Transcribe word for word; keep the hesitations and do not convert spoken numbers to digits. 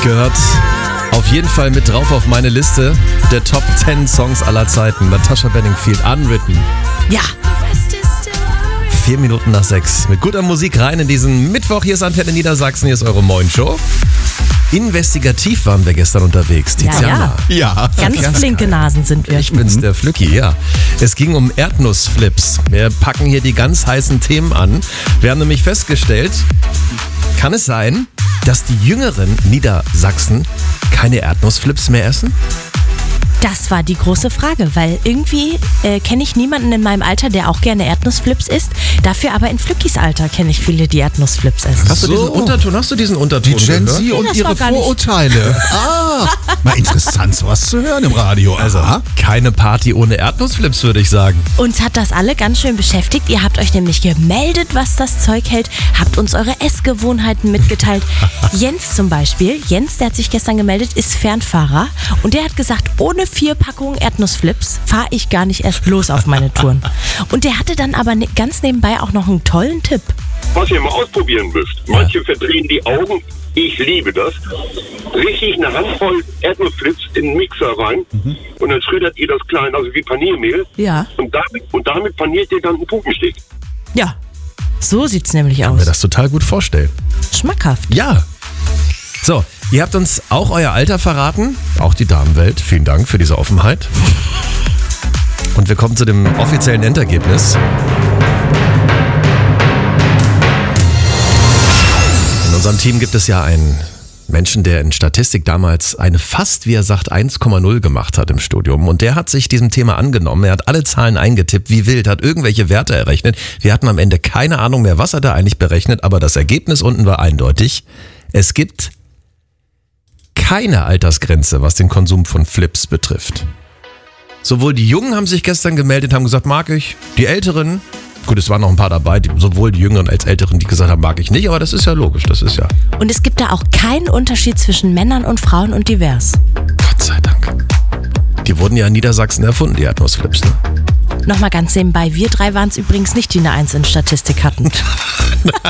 Gehört auf jeden Fall mit drauf auf meine Liste der Top zehn Songs aller Zeiten. Natasha Bedingfield, Unwritten. Ja. Vier Minuten nach sechs. Mit guter Musik rein in diesen Mittwoch. Hier ist Antenne Niedersachsen, hier ist eure Moin-Show. Investigativ waren wir gestern unterwegs, Tiziana. Ja, ja. ja. Ganz flinke Nasen sind wir. Ich bin's, der Flücki, ja. Es ging um Erdnussflips. Wir packen hier die ganz heißen Themen an. Wir haben nämlich festgestellt, kann es sein, dass die jüngeren Niedersachsen keine Erdnussflips mehr essen? Das war die große Frage, weil irgendwie äh, kenne ich niemanden in meinem Alter, der auch gerne Erdnussflips isst. Dafür aber in Flückis Alter kenne ich viele, die Erdnussflips essen. Hast du So. diesen Unterton? Hast du diesen Unterton? Die Gen gehört? Z und das ihre war gar nicht- Vorurteile. Ah, mal interessant, sowas zu hören im Radio. Also, Aha. keine Party ohne Erdnussflips, würde ich sagen. Uns hat das alle ganz schön beschäftigt. Ihr habt euch nämlich gemeldet, was das Zeug hält, habt uns eure Essgewohnheiten mitgeteilt. Jens zum Beispiel, Jens, der hat sich gestern gemeldet, ist Fernfahrer und der hat gesagt, ohne vier Packungen Erdnussflips fahre ich gar nicht erst los auf meine Touren. Und der hatte dann aber ne- ganz nebenbei auch noch einen tollen Tipp. Was ihr mal ausprobieren müsst. Manche verdrehen die Augen. Ich liebe das. Richtig eine Handvoll Erdnussflips in den Mixer rein. Mhm. Und dann schrödert ihr das klein, also wie Paniermehl. Ja. Und damit, und damit paniert ihr dann einen Putenstich. Ja, so sieht's nämlich Ich kann aus. mir das total gut vorstellen. Schmackhaft. Ja. So, ihr habt uns auch euer Alter verraten, auch die Damenwelt. Vielen Dank für diese Offenheit. Und wir kommen zu dem offiziellen Endergebnis. In unserem Team gibt es ja einen Menschen, der in Statistik damals eine fast, wie er sagt, eins Komma null gemacht hat im Studium. Und der hat sich diesem Thema angenommen. Er hat alle Zahlen eingetippt, wie wild, hat irgendwelche Werte errechnet. Wir hatten am Ende keine Ahnung mehr, was er da eigentlich berechnet, aber das Ergebnis unten war eindeutig. Es gibt keine Altersgrenze, was den Konsum von Flips betrifft. Sowohl die Jungen haben sich gestern gemeldet, haben gesagt, mag ich. Die Älteren, gut, es waren noch ein paar dabei, die, sowohl die Jüngeren als Älteren, die gesagt haben, mag ich nicht, aber das ist ja logisch, das ist ja, Und es gibt da auch keinen Unterschied zwischen Männern und Frauen und divers. Gott sei Dank. Die wurden ja in Niedersachsen erfunden, die Erdnussflips, ne? Nochmal ganz nebenbei, wir drei waren es übrigens nicht, die eine Eins in Statistik hatten.